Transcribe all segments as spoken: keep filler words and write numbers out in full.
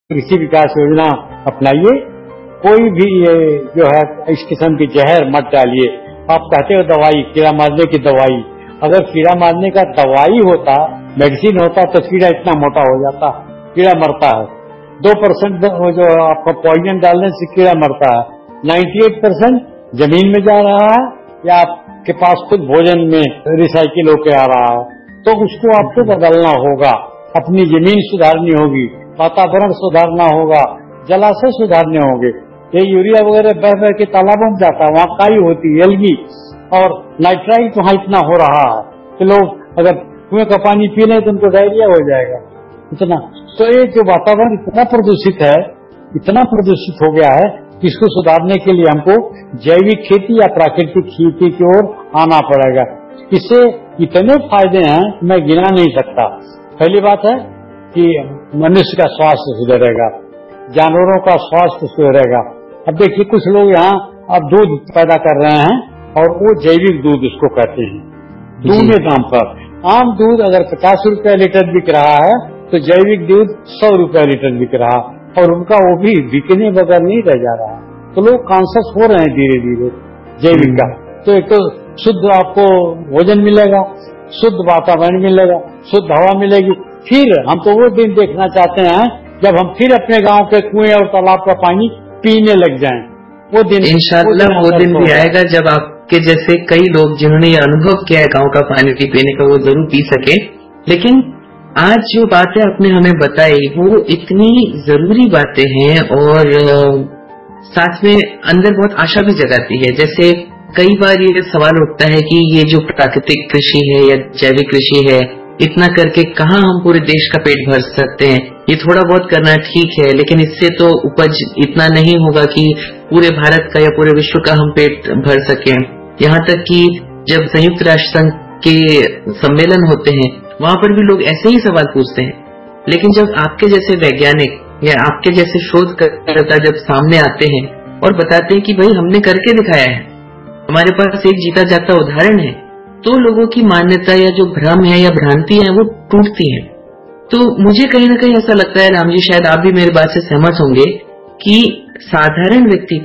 कृषि विकास योजना अपनाइए। कोई भी ये जो है इस किस्म की जहर मत डालिए। आप कहते हो दवाई, कीड़ा मारने की दवाई, अगर कीड़ा मारने का दवाई होता, मेडिसिन होता तो कीड़ा इतना मोटा हो जाता, कीड़ा मरता है। दो परसेंट जो आपका पॉइजन डालने से कीड़ा मरता है, अट्ठानवे परसेंट जमीन में जा रहा है या आपके पास खुद भोजन में रिसाइकिल होके आ रहा है। तो उसको आपको बदलना होगा, अपनी जमीन सुधारनी होगी, वातावरण सुधारना होगा, जलाशय सुधारने होंगे। ये यूरिया वगैरह बह बह के तालाबों में जाता है, वहाँ काई होती है, एल्गी और नाइट्राइट वहाँ इतना हो रहा है कि लोग अगर कुएं का पानी पी लें तो उनको डायरिया हो जाएगा इतना। तो ये जो वातावरण इतना प्रदूषित है, इतना प्रदूषित हो गया है, इसको सुधारने के लिए हमको जैविक खेती या प्राकृतिक खेती की ओर आना पड़ेगा। इससे इतने फायदे हैं मैं गिना नहीं सकता। पहली बात है कि मनुष्य का स्वास्थ्य सुधरेगा, जानवरों का स्वास्थ्य सुधरेगा। अब देखिए कुछ लोग यहाँ अब दूध पैदा कर रहे हैं और वो जैविक दूध उसको कहते हैं, दूध के नाम पर। आम दूध अगर पचास रुपए लीटर बिक रहा है तो जैविक दूध सौ रुपए लीटर बिक रहा, और उनका वो भी बिकने बगैर नहीं रह जा रहा। तो लोग कॉन्शियस हो रहे हैं धीरे धीरे जैविक का। तो एक तो शुद्ध आपको भोजन मिलेगा, शुद्ध वातावरण मिलेगा, शुद्ध हवा मिलेगी। फिर हम तो वो दिन देखना चाहते हैं जब हम फिर अपने गांव के कुएं और तालाब का पानी पीने लग जाएं। वो दिन इंशाअल्लाह वो दिन भी आएगा जब आपके जैसे कई लोग जिन्होंने ये अनुभव किया है गांव का पानी पीने का, वो जरूर पी सके। लेकिन आज जो बातें आपने हमें बताई वो इतनी जरूरी बातें हैं और साथ में अंदर बहुत आशा भी जगाती है। जैसे कई बार ये सवाल उठता है कि ये जो प्राकृतिक कृषि है या जैविक कृषि है, इतना करके कहाँ हम पूरे देश का पेट भर सकते हैं। ये थोड़ा बहुत करना ठीक है, लेकिन इससे तो उपज इतना नहीं होगा कि पूरे भारत का या पूरे विश्व का हम पेट भर सकें। यहाँ तक कि जब संयुक्त राष्ट्र संघ के सम्मेलन होते हैं वहां पर भी लोग ऐसे ही सवाल पूछते हैं। लेकिन जब आपके जैसे वैज्ञानिक या आपके जैसे शोधकर्ता जब सामने आते हैं और बताते हैं कि भाई हमने करके दिखाया है, हमारे पास एक जीता जागता उदाहरण है, तो लोगों की मान्यता या जो भ्रम है या भ्रांति है वो टूटती है। तो मुझे कहीं ना कहीं ऐसा लगता है, राम जी शायद आप भी मेरी बात से सहमत होंगे, कि साधारण व्यक्ति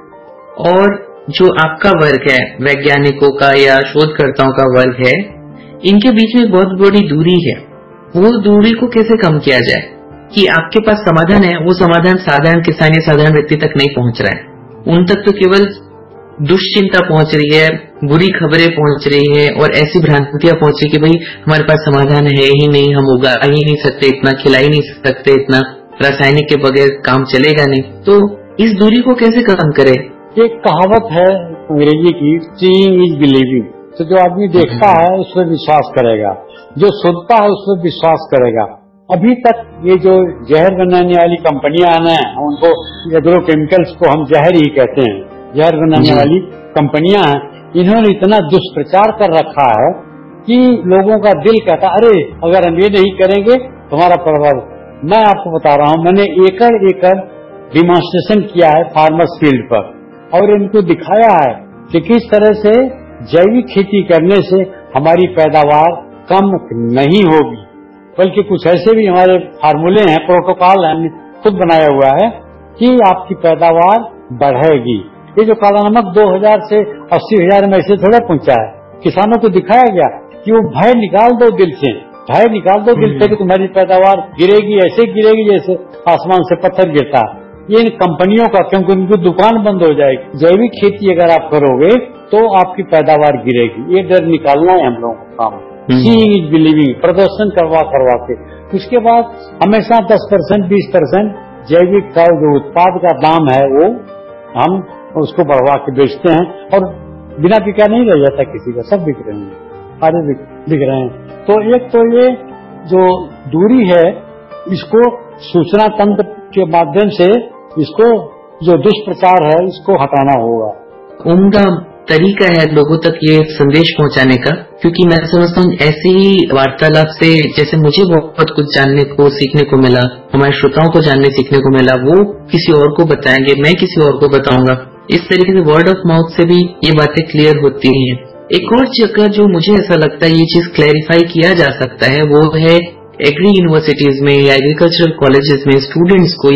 तक और जो आपका वर्ग है वैज्ञानिकों का या शोधकर्ताओं का वर्ग है, इनके बीच में बहुत बड़ी दूरी है। वो दूरी को कैसे कम किया जाए कि आपके पास समाधान है, वो समाधान साधारण किसान या साधारण व्यक्ति तक नहीं पहुंच रहा है। उन तक तो केवल दुश्चिंता पहुंच रही है, बुरी खबरें पहुंच रही है और ऐसी भ्रांतियां पहुंच रही कि भाई हमारे पास समाधान है ही नहीं, हम उगा ही नहीं सकते, इतना खिला ही नहीं सकते, इतना रासायनिक के बगैर काम चलेगा नहीं। तो इस दूरी को कैसे कम करें? एक कहावत है अंग्रेजी की, सीइंग इज बिलीविंग। तो जो आदमी देखता है उस पर विश्वास करेगा, जो सुनता है उस पर विश्वास करेगा। अभी तक ये जो जहर बनाने वाली कंपनियां हैं, उनको एग्रो केमिकल्स को हम जहर ही कहते हैं, जहर बनाने वाली कंपनियां हैं, इन्होंने इतना दुष्प्रचार कर रखा है कि लोगों का दिल कहता अरे अगर हम ये नहीं करेंगे तो हमारा परिवार। मैं आपको बता रहा हूं, मैंने एकड़ एकड़ डिमॉन्स्ट्रेशन किया है फार्मर्स फील्ड पर और इनको दिखाया है कि किस तरह से जैविक खेती करने से हमारी पैदावार कम नहीं होगी, बल्कि कुछ ऐसे भी हमारे फार्मूले हैं, प्रोटोकॉल है, हमने खुद बनाया हुआ है कि आपकी पैदावार बढ़ेगी। ये जो काला नमक दो हज़ार से अस्सी हज़ार में ऐसे थोड़ा पहुंचा है, किसानों को दिखाया गया कि वो भय निकाल दो दिल से, भय निकाल दो दिल से कि तुम्हारी पैदावार गिरेगी, ऐसे गिरेगी जैसे आसमान से पत्थर गिरता है। ये इन कंपनियों का, क्योंकि उनकी दुकान बंद हो जाएगी। जैविक खेती अगर आप करोगे तो आपकी पैदावार गिरेगी, ये डर निकालना है हम लोगों का काम। सीइंग इज बिलीविंग, प्रदर्शन करवा करवा के उसके बाद हमेशा दस परसेंट बीस परसेंट जैविक का जो उत्पाद का दाम है वो हम उसको बढ़वा के बेचते हैं और बिना बिका नहीं रह जाता किसी का, सब बिक रहे हैं, सारे बिक रहे हैं। तो एक तो ये जो दूरी है इसको सूचना तंत्र के माध्यम से इसको जो दुष्प्रचार है इसको हटाना होगा। उम्दा तरीका है लोगों तक ये संदेश पहुंचाने का, क्योंकि मैं समझता हूँ ऐसी ही वार्तालाप से जैसे मुझे बहुत कुछ जानने को सीखने को मिला, हमारे श्रोताओं को जानने सीखने को मिला, वो किसी और को बताएंगे, मैं किसी और को बताऊंगा। इस तरीके से वर्ड ऑफ माउथ से भी ये बातें क्लियर होती हैं। एक और जगह जो मुझे ऐसा लगता है ये चीज क्लैरिफाई किया जा सकता है वो है एग्री यूनिवर्सिटीज में या एग्रीकल्चरल कॉलेजेस में स्टूडेंट्स को